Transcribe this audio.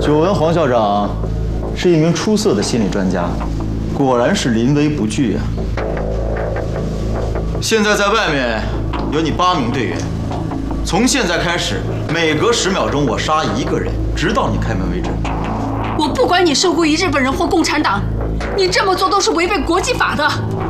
久闻黄校长是一名出色的心理专家，果然是临危不惧啊！现在在外面有你8名队员，从现在开始，每隔10秒钟我杀1个人，直到你开门为止。 我不管你受雇于日本人或共产党，你这么做都是违背国际法的。